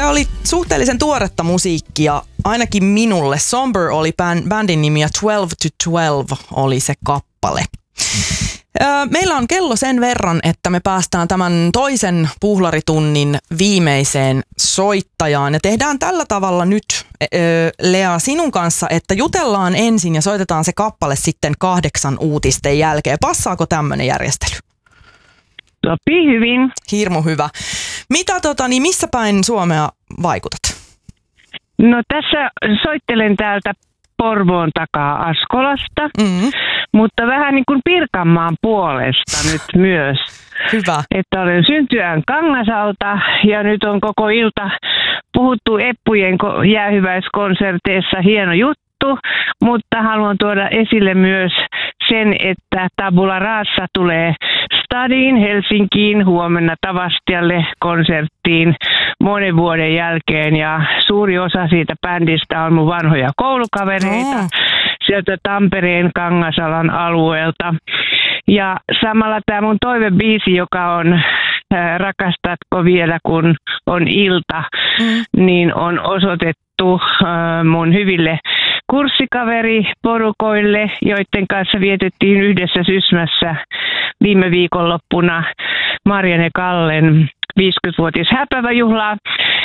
Se oli suhteellisen tuoretta musiikkia, ainakin minulle. Somber oli bändin nimi ja 12 to 12 oli se kappale. Meillä on kello sen verran, että me päästään tämän toisen puhlaritunnin viimeiseen soittajaan. Ja tehdään tällä tavalla nyt, Lea, sinun kanssa, että jutellaan ensin ja soitetaan se kappale sitten 8 uutisten jälkeen. Passaako tämmöinen järjestely? Sopii hyvin. Hirmu hyvä. Mitä missä päin Suomea vaikutat? No tässä soittelen täältä Porvoon takaa Askolasta, mutta vähän niin kuin Pirkanmaan puolesta nyt myös. Hyvä. Että olen syntyään Kangasalta ja nyt on koko ilta puhuttu Eppujen jäähyväiskonserteissa, hieno juttu, mutta haluan tuoda esille myös sen, että Tabula Rasa tulee Stadiin Helsinkiin huomenna Tavastialle konserttiin monen vuoden jälkeen ja suuri osa siitä bändistä on mun vanhoja koulukavereita sieltä Tampereen Kangasalan alueelta. Ja samalla tämä mun toivebiisi, joka on Rakastatko vielä kun on ilta, niin on osoitettu mun hyville kurssikaveriporukoille, joiden kanssa vietettiin yhdessä Sysmässä viime viikonloppuna Marianne Kallen 50-vuotis häpäväjuhlaa.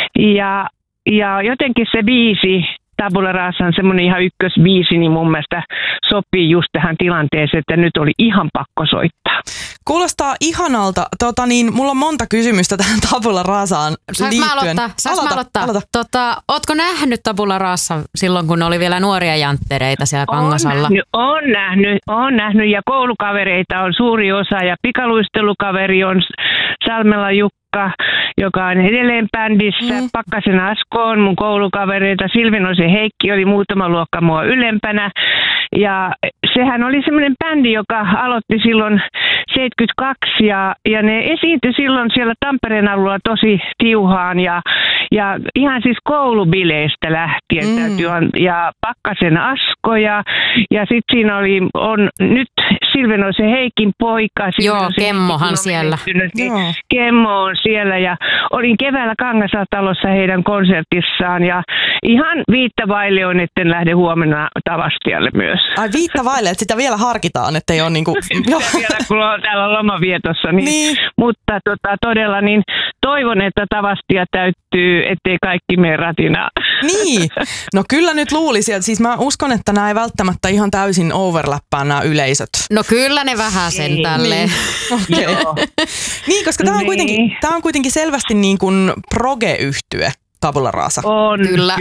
Ja jotenkin se biisi, Tabula Rasa on semmoinen ihan ykkösbiisi, niin mun mielestä sopii just tähän tilanteeseen, että nyt oli ihan pakko soittaa. Kuulostaa ihanalta. Mulla on monta kysymystä tähän Tabula Rasaan liittyen. Saanko mä aloittaa? Ootko nähnyt Tabula Rasa silloin, kun oli vielä nuoria janttereita siellä Kangasalla? On nähnyt ja koulukavereita on suuri osa ja pikaluistelukaveri on Salmela Jukka, joka on edelleen bändissä. Pakkasen Asko on mun koulukavereita. Silvinoisen Heikki oli muutama luokka mua ylempänä. Ja sehän oli semmoinen bändi, joka aloitti silloin 72 ja ne esiintyi silloin siellä Tampereen alueella tosi tiuhaan ja ihan siis koulubileistä lähtien ja Pakkasen Asko ja sitten siinä on nyt Silvenoisen Heikin poika. Joo, Kemmohan siellä. Kemmo on siellä ja olin keväällä Kangasatalossa heidän konsertissaan ja ihan viittä vaille on, etten lähde huomenna Tavastialle myös. Ai viittä vaille, että sitä vielä harkitaan, ettei ole niinku... vielä kun on täällä lomavietossa, niin. Mutta todella niin toivon, että Tavastia täyttyy, ettei kaikki mene ratinaa. Niin, no kyllä nyt luulisi, että siis mä uskon, että nämä ei välttämättä ihan täysin overlappaa nämä yleisöt. No kyllä ne vähän sen tälleen. Niin. Okay. Niin, koska tämä on kuitenkin selvästi niin kuin proge-yhtye. Tabula Rasa. On, kyllä.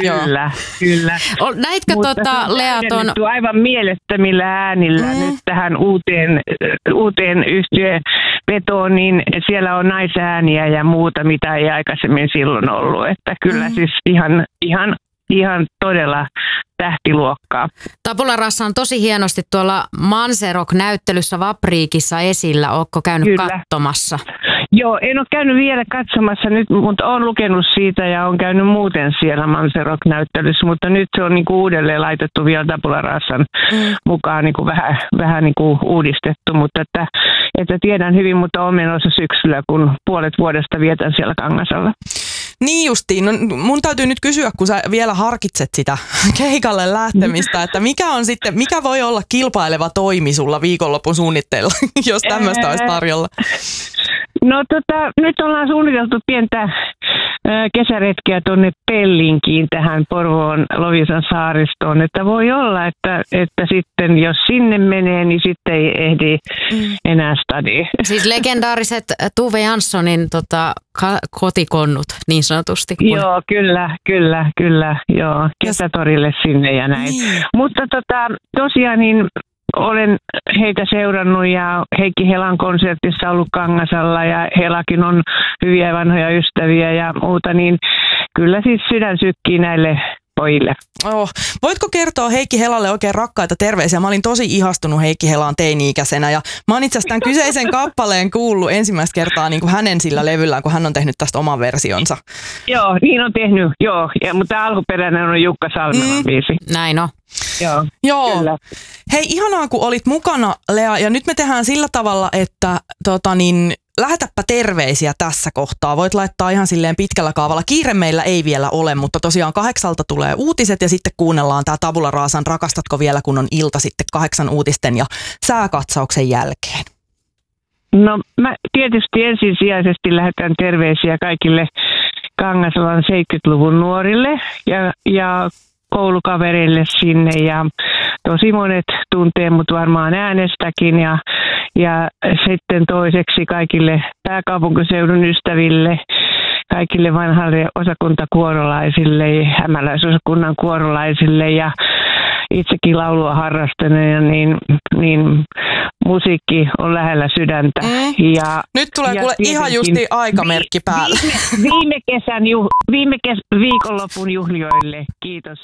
Näitkö Lea ton... aivan mielettömillä äänillä nyt tähän uuteen yhtyevetoon, niin siellä on naisääniä ja muuta, mitä ei aikaisemmin silloin ollut. Että kyllä siis ihan todella tähtiluokkaa. Tabula Rasa on tosi hienosti tuolla Manserok-näyttelyssä Vapriikissa esillä. Ootko käynyt katsomassa? Joo, en ole käynyt vielä katsomassa nyt, mutta olen lukenut siitä ja olen käynyt muuten siellä Manserok-näyttelyssä, mutta nyt se on niinku uudelleen laitettu vielä Tabula Rasan mukaan niinku vähän niinku uudistettu, mutta että tiedän hyvin, mutta olen menossa syksyllä, kun puolet vuodesta vietän siellä Kangasalla. Niin justiin. No, mun täytyy nyt kysyä, kun sä vielä harkitset sitä keikalle lähtemistä, että mikä voi olla kilpaileva toimi sulla viikonlopun suunnitteilla, jos tämmöistä olisi tarjolla? No nyt ollaan suunniteltu pientä kesäretkeä tuonne Pellinkiin tähän Porvoon Loviisan saaristoon, että voi olla, että sitten jos sinne menee, niin sitten ei ehdi enää stadiin. Siis legendaariset Tuve Janssonin kotikonnut niin sanotusti. Joo, kyllä, joo, kesätorille sinne ja näin. Mutta tosiaan niin olen heitä seurannut ja Heikki Helan konsertissa ollut Kangasalla ja Helakin on hyviä vanhoja ystäviä ja muuta, niin kyllä siis sydän sykkii näille pojille. Voitko kertoa Heikki Helalle oikein rakkaita terveisiä? Mä olin tosi ihastunut Heikki Helaan teini-ikäisenä ja mä oon itse asiassa tämän kyseisen kappaleen kuullut ensimmäistä kertaa niin kuin hänen sillä levyllään, kun hän on tehnyt tästä oman versionsa. Joo, niin on tehnyt, mutta alkuperäinen on Jukka Salmelan biisi. Näin on. Joo. Kyllä. Hei, ihanaa kun olit mukana, Lea, ja nyt me tehdään sillä tavalla, että lähetäpä terveisiä tässä kohtaa. Voit laittaa ihan silleen pitkällä kaavalla. Kiire meillä ei vielä ole, mutta tosiaan 8 tulee uutiset ja sitten kuunnellaan tää Tabula Rasan Rakastatko vielä, kun on ilta sitten 8 uutisten ja sääkatsauksen jälkeen. No mä tietysti ensisijaisesti lähetän terveisiä kaikille Kangasalan 70-luvun nuorille ja koulukavereille sinne ja tosi monet tuntee mut varmaan äänestäkin ja sitten toiseksi kaikille pääkaupunkiseudun ystäville, kaikille vanhalle osakuntakuorolaisille, hämäläisosakunnan kuorolaisille ja itsekin laulua harrastaneena, niin musiikki on lähellä sydäntä. Ja, nyt tulee kuule ihan justi aikamerkki päälle. Viime viikonlopun juhlioille. Kiitos.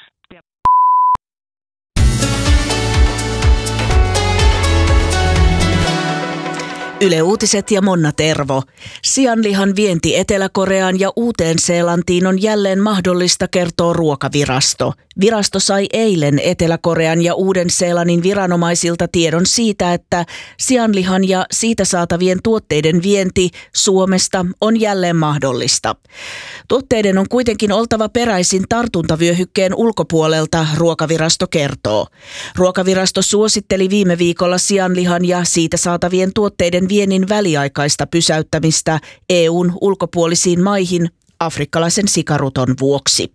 Yle Uutiset ja Monna Tervo. Sianlihan vienti Etelä-Koreaan ja Uuteen-Seelantiin on jälleen mahdollista, kertoo Ruokavirasto. Virasto sai eilen Etelä-Korean ja Uuden-Seelannin viranomaisilta tiedon siitä, että sianlihan ja siitä saatavien tuotteiden vienti Suomesta on jälleen mahdollista. Tuotteiden on kuitenkin oltava peräisin tartuntavyöhykkeen ulkopuolelta, Ruokavirasto kertoo. Ruokavirasto suositteli viime viikolla sianlihan ja siitä saatavien tuotteiden viennin väliaikaista pysäyttämistä EU:n ulkopuolisiin maihin afrikkalaisen sikaruton vuoksi.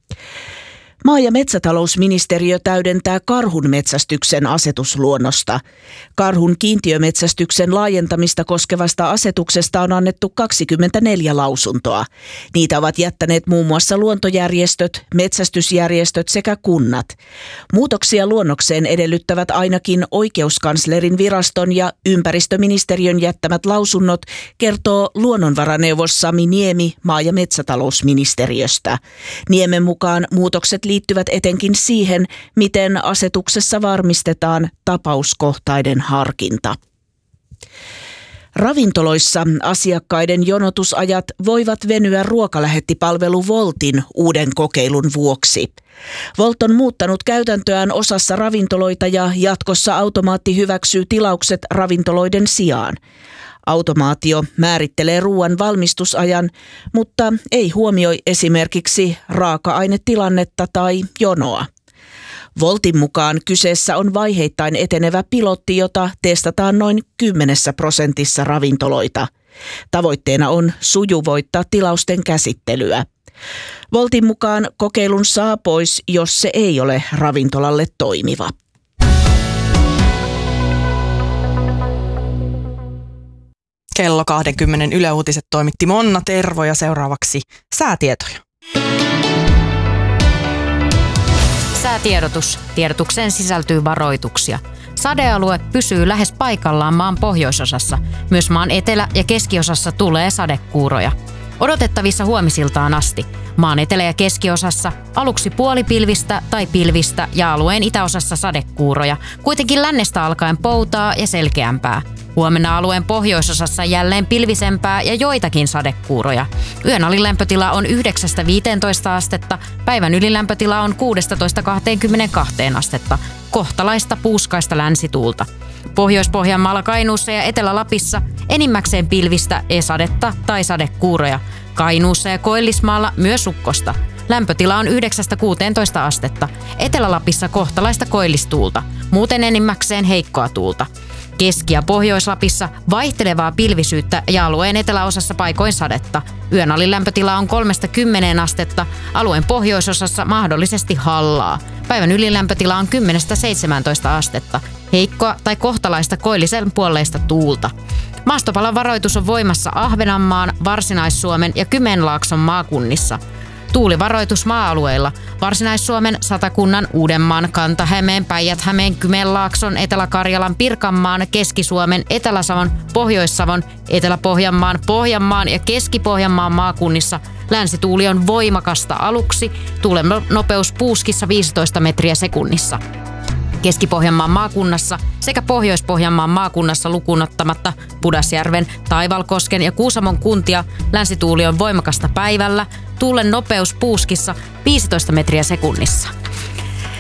Maa- ja metsätalousministeriö täydentää karhun metsästyksen asetusluonnosta. Karhun kiintiömetsästyksen laajentamista koskevasta asetuksesta on annettu 24 lausuntoa. Niitä ovat jättäneet muun muassa luontojärjestöt, metsästysjärjestöt sekä kunnat. Muutoksia luonnokseen edellyttävät ainakin oikeuskanslerin viraston ja ympäristöministeriön jättämät lausunnot, kertoo luonnonvaraneuvos Sami Niemi maa- ja metsätalousministeriöstä. Niemen mukaan muutokset liittyvät etenkin siihen, miten asetuksessa varmistetaan tapauskohtainen harkinta. Ravintoloissa asiakkaiden jonotusajat voivat venyä ruokalähettipalvelu Woltin uuden kokeilun vuoksi. Wolt on muuttanut käytäntöään osassa ravintoloita ja jatkossa automaatti hyväksyy tilaukset ravintoloiden sijaan. Automaatio määrittelee ruoan valmistusajan, mutta ei huomioi esimerkiksi raaka-ainetilannetta tai jonoa. Woltin mukaan kyseessä on vaiheittain etenevä pilotti, jota testataan noin 10% ravintoloita. Tavoitteena on sujuvoittaa tilausten käsittelyä. Woltin mukaan kokeilun saa pois, jos se ei ole ravintolalle toimiva. Kello 20 Yle Uutiset toimitti Monna Tervo ja seuraavaksi säätietoja. Säätiedotus. Tiedotukseen sisältyy varoituksia. Sadealue pysyy lähes paikallaan maan pohjoisosassa. Myös maan etelä- ja keskiosassa tulee sadekuuroja. Odotettavissa huomisiltaan asti. Maan etelä- ja keskiosassa aluksi puolipilvistä tai pilvistä ja alueen itäosassa sadekuuroja. Kuitenkin lännestä alkaen poutaa ja selkeämpää. Huomenna alueen pohjoisosassa jälleen pilvisempää ja joitakin sadekuuroja. Yön alilämpötila on 9-15 astetta, päivän ylilämpötila on 16-22 astetta. Kohtalaista puuskaista länsituulta. Pohjois-Pohjanmaalla, Kainuussa ja Etelä-Lapissa enimmäkseen pilvistä, sadetta tai sadekuuroja. Kainuussa ja Koillismaalla myös ukkosta. Lämpötila on 9-16 astetta. Etelä-Lapissa kohtalaista koillistuulta. Muuten enimmäkseen heikkoa tuulta. Keski- ja Pohjois-Lapissa vaihtelevaa pilvisyyttä ja alueen eteläosassa paikoin sadetta. Yön alilämpötila on 3-10 astetta, alueen pohjoisosassa mahdollisesti hallaa. Päivän ylilämpötila on 10-17 astetta. Heikkoa tai kohtalaista koillisen puoleista tuulta. Maastopalan varoitus on voimassa Ahvenanmaan, Varsinais-Suomen ja Kymenlaakson maakunnissa. Tuulivaroitus maa-alueilla. Varsinais-Suomen, Satakunnan, Uudenmaan, Kanta-Hämeen, Päijät-Hämeen, Kymenlaakson, Etelä-Karjalan, Pirkanmaan, Keski-Suomen, Etelä-Savon, Pohjois-Savon, Etelä-Pohjanmaan, Pohjanmaan ja Keski-Pohjanmaan maakunnissa. Länsituuli on voimakasta aluksi. Tuulen nopeus puuskissa 15 metriä sekunnissa. Keski-Pohjanmaan maakunnassa sekä Pohjois-Pohjanmaan maakunnassa lukuun ottamatta Pudasjärven, Taivalkosken ja Kuusamon kuntia länsituuli on voimakasta päivällä, tuulen nopeus puuskissa 15 metriä sekunnissa.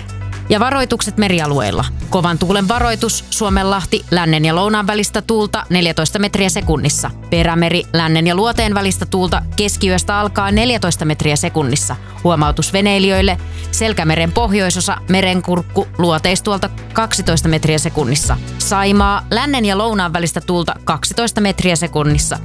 Ja varoitukset merialueilla. Kovan tuulen varoitus Suomenlahti, lännen ja lounaan välistä tuulta 14 metriä sekunnissa. Perämeri, lännen ja luoteen välistä tuulta keskiyöstä alkaa 14 metriä sekunnissa. Huomautus veneilijöille. Selkämeren pohjoisosa, merenkurkku, luoteistuolta 12 metriä sekunnissa. Saimaa, lännen ja lounaan välistä tuulta 12 metriä sekunnissa.